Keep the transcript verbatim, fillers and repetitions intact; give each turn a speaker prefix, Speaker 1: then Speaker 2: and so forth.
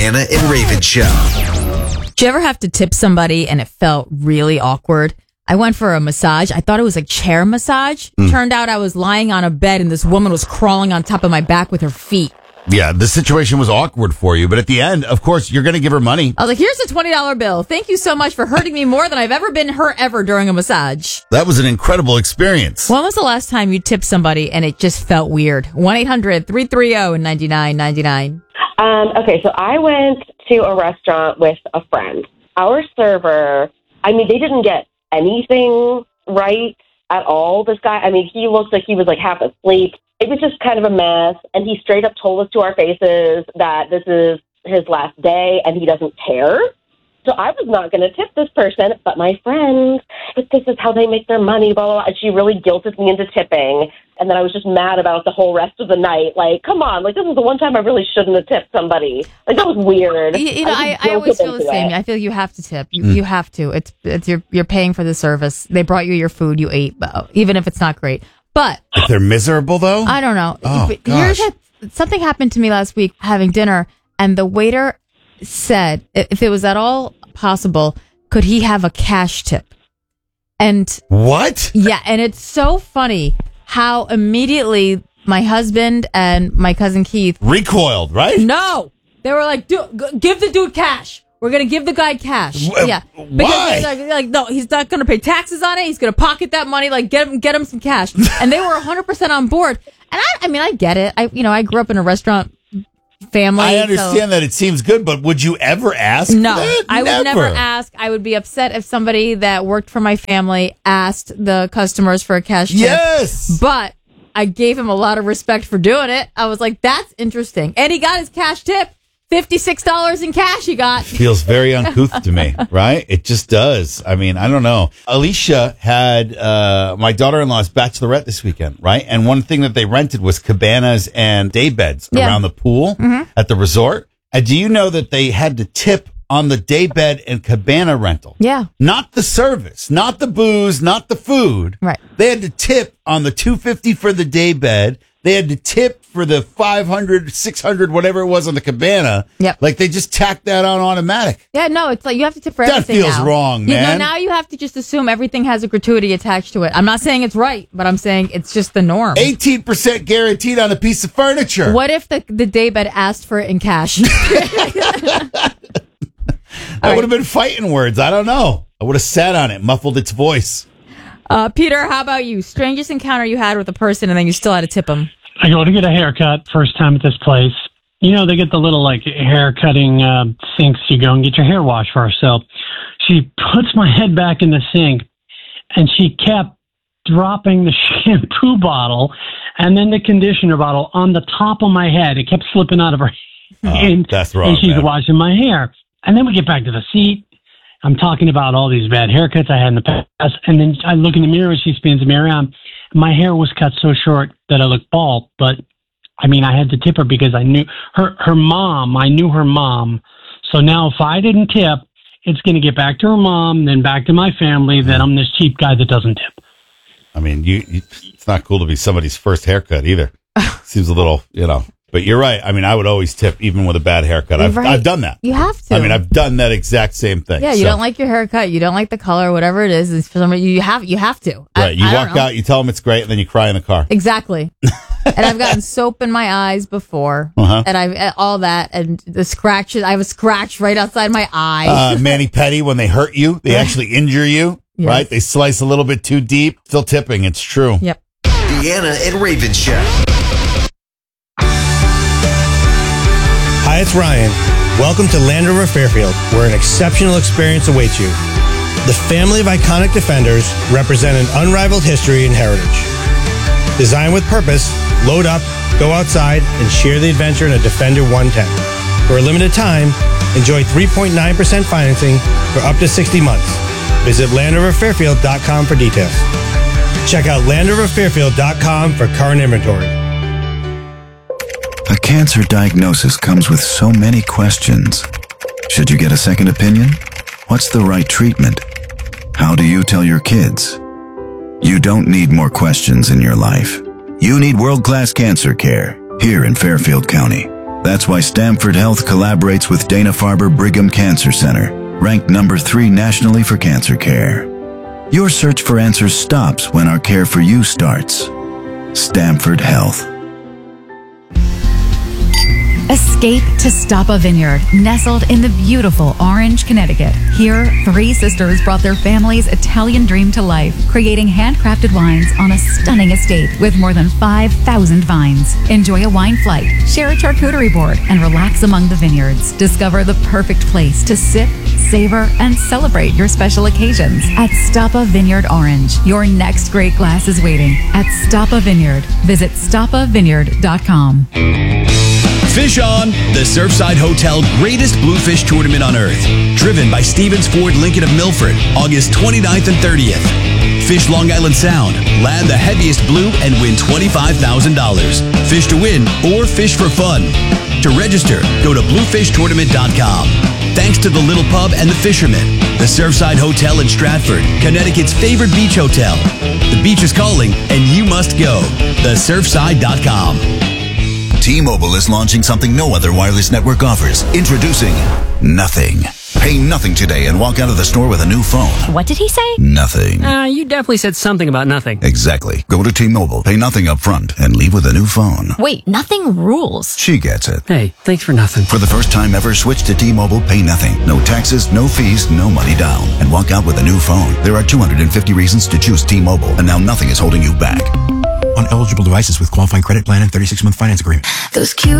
Speaker 1: Deanna and Raven Show.
Speaker 2: Did you ever have to tip somebody and it felt really awkward? I went for a massage. I thought it was a chair massage. Mm. Turned out I was lying on a bed and this woman was crawling on top of my back with her feet.
Speaker 3: Yeah, the situation was awkward for you, but at the end, of course, you're going to give her money.
Speaker 2: I was like, here's a twenty dollar bill. Thank you so much for hurting me more than I've ever been hurt ever during a massage.
Speaker 3: That was an incredible experience.
Speaker 2: When was the last time you tipped somebody and it just felt weird? one eight hundred three three zero nine nine nine nine.
Speaker 4: Um, okay, so I went to a restaurant with a friend. Our server, I mean, they didn't get anything right at all, this guy. I mean, he looked like he was like half asleep. It was just kind of a mess, and he straight up told us to our faces that this is his last day and he doesn't care. So I was not going to tip this person, but my friend, but this is how they make their money, blah, blah, blah. And she really guilted me into tipping. And then I was just mad about the whole rest of the night. Like, come on, like, this is the one time I really shouldn't have tipped somebody. Like, that was weird.
Speaker 2: You, you know, I, I, I always feel the same. It. I feel you have to tip. You, mm. you have to. It's it's you're, you're paying for the service. They brought you your food, you ate, even if it's not great. But
Speaker 3: if they're miserable, though?
Speaker 2: I don't know.
Speaker 3: Oh,
Speaker 2: but
Speaker 3: gosh.
Speaker 2: Here's a, something happened to me last week having dinner, and the waiter said, if it was at all possible, could he have a cash tip? And
Speaker 3: what?
Speaker 2: Yeah, and it's so funny how immediately my husband and my cousin Keith
Speaker 3: recoiled, right?
Speaker 2: No. They were like, dude, give the dude cash. We're going to give the guy cash.
Speaker 3: W-
Speaker 2: yeah.
Speaker 3: Why?
Speaker 2: Because like, like, no, he's not going to pay taxes on it. He's going to pocket that money. Like, get him, get him some cash. And they were one hundred percent on board. And I, I mean, I get it. I, you know, I grew up in a restaurant family.
Speaker 3: I understand
Speaker 2: so.
Speaker 3: that it seems good, but would you ever ask?
Speaker 2: No,
Speaker 3: that?
Speaker 2: I
Speaker 3: never.
Speaker 2: would never ask. I would be upset if somebody that worked for my family asked the customers for a cash tip.
Speaker 3: Yes.
Speaker 2: But I gave him a lot of respect for doing it. I was like, that's interesting. And he got his cash tip. fifty-six dollars in cash he got.
Speaker 3: Feels very uncouth to me, right? It just does. I mean, I don't know. Alicia had uh, my daughter-in-law's bachelorette this weekend, right? And one thing that they rented was cabanas and day beds
Speaker 2: Yeah.
Speaker 3: around the pool
Speaker 2: Mhm.
Speaker 3: at the resort. And do you know that they had to tip on the day bed and cabana rental?
Speaker 2: Yeah.
Speaker 3: Not the service, not the booze, not the food.
Speaker 2: Right.
Speaker 3: They had to tip on the two hundred fifty dollars for the day bed. They had to tip for the five hundred, six hundred, whatever it was on the cabana.
Speaker 2: Yep.
Speaker 3: Like they just tacked that on automatic.
Speaker 2: Yeah, no, it's like you have to tip for
Speaker 3: That
Speaker 2: everything
Speaker 3: feels
Speaker 2: now.
Speaker 3: wrong,
Speaker 2: You know,
Speaker 3: man.
Speaker 2: now you have to just assume everything has a gratuity attached to it. I'm not saying it's right, but I'm saying it's just the norm.
Speaker 3: eighteen percent guaranteed on a piece of furniture.
Speaker 2: What if the the daybed asked for it in cash?
Speaker 3: That would have been fighting words. I don't know. I would have sat on it, muffled its voice.
Speaker 2: Uh, Peter, how about you? Strangest encounter you had with a person and then you still had to tip them.
Speaker 5: I go to get a haircut first time at this place. You know, they get the little like hair cutting uh, sinks. You go and get your hair washed first. So she puts my head back in the sink and she kept dropping the shampoo bottle and then the conditioner bottle on the top of my head. It kept slipping out of her hand.
Speaker 3: Oh, that's wrong,
Speaker 5: And she's
Speaker 3: man.
Speaker 5: washing my hair. And then we get back to the seat. I'm talking about all these bad haircuts I had in the past. And then I look in the mirror and she spins me around. My hair was cut so short that I looked bald. But, I mean, I had to tip her because I knew her, her mom. I knew her mom. So now if I didn't tip, it's going to get back to her mom, then back to my family, that I'm this cheap guy that doesn't tip.
Speaker 3: I mean, you, you it's not cool to be somebody's first haircut either. Seems a little, you know. But you're right. I mean, I would always tip even with a bad haircut. I've
Speaker 2: Right.
Speaker 3: I've done that.
Speaker 2: You have to.
Speaker 3: I mean, I've done that exact same thing.
Speaker 2: Yeah, you
Speaker 3: So,
Speaker 2: don't like your haircut, you don't like the color, whatever it is. It's for somebody you have you have to. I-
Speaker 3: Right. You
Speaker 2: I don't
Speaker 3: walk
Speaker 2: know.
Speaker 3: out, you tell them it's great, and then you cry in the car.
Speaker 2: Exactly. And I've gotten soap in my eyes before,
Speaker 3: Uh-huh.
Speaker 2: and I've all that, and the scratches. I have a scratch right outside my eye.
Speaker 3: Uh, Manny Petty, when they hurt you, they actually injure you,
Speaker 2: Yes.
Speaker 3: right? They slice a little bit too deep. Still tipping. It's true.
Speaker 2: Yep.
Speaker 1: Deanna and Raven Show.
Speaker 6: Hi, it's Ryan. Welcome to Land Rover Fairfield, where an exceptional experience awaits you. The family of iconic Defenders represent an unrivaled history and heritage. Designed with purpose, load up, go outside, and share the adventure in a Defender one ten. For a limited time, enjoy three point nine percent financing for up to sixty months. Visit land rover fairfield dot com for details. Check out land rover fairfield dot com for current inventory.
Speaker 7: A cancer diagnosis comes with so many questions. Should you get a second opinion? What's the right treatment? How do you tell your kids? You don't need more questions in your life. You need world-class cancer care here in Fairfield County. That's why Stamford Health collaborates with Dana-Farber Brigham Cancer Center, ranked number three nationally for cancer care. Your search for answers stops when our care for you starts. Stamford Health.
Speaker 8: Escape to Stoppa Vineyard, nestled in the beautiful Orange, Connecticut. Here, three sisters brought their family's Italian dream to life, creating handcrafted wines on a stunning estate with more than five thousand vines. Enjoy a wine flight, share a charcuterie board, and relax among the vineyards. Discover the perfect place to sip, savor, and celebrate your special occasions at Stoppa Vineyard Orange. Your next great glass is waiting at Stoppa Vineyard. Visit stoppa vineyard dot com.
Speaker 9: Fish On, the Surfside Hotel greatest bluefish tournament on earth. Driven by Stevens Ford Lincoln of Milford, August twenty-ninth and thirtieth. Fish Long Island Sound, land the heaviest blue and win twenty-five thousand dollars. Fish to win or fish for fun. To register, go to bluefish tournament dot com. Thanks to the Little Pub and the Fisherman, the Surfside Hotel in Stratford, Connecticut's favorite beach hotel. The beach is calling and you must go. the surfside dot com.
Speaker 7: T-Mobile is launching something no other wireless network offers. Introducing Nothing. Pay nothing today and walk out of the store with a new phone.
Speaker 10: What did he say?
Speaker 7: Nothing.
Speaker 10: Uh, you definitely said something about nothing.
Speaker 7: Exactly. Go to T-Mobile, pay nothing up front, and leave with a new phone.
Speaker 2: Wait, nothing rules.
Speaker 7: She gets it.
Speaker 10: Hey, thanks for nothing.
Speaker 7: For the first time ever, switch to T-Mobile, pay nothing. No taxes, no fees, no money down. And walk out with a new phone. There are two hundred fifty reasons to choose T-Mobile, and now nothing is holding you back.
Speaker 11: On eligible devices with qualifying credit plan and thirty-six month finance agreement.
Speaker 12: Those cute